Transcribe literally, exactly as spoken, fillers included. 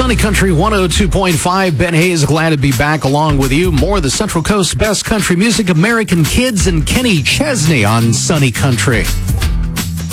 Sunny Country one oh two point five. Ben Hayes, glad to be back along with you. More of the Central Coast best country music, American Kids and Kenny Chesney on Sunny Country.